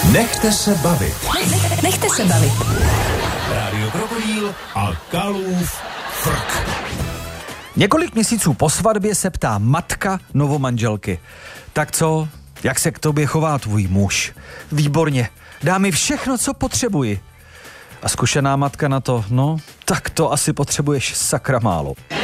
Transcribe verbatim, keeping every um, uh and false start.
Nechte se bavit. Nech, nechte se bavit. Rádio Krokodýl a Kalův frk. Několik měsíců po svatbě se ptá matka novomanželky. Tak co? Jak se k tobě chová tvůj muž? Výborně. Dá mi všechno, co potřebuji. A zkušená matka na to, no, tak to asi potřebuješ sakra málo.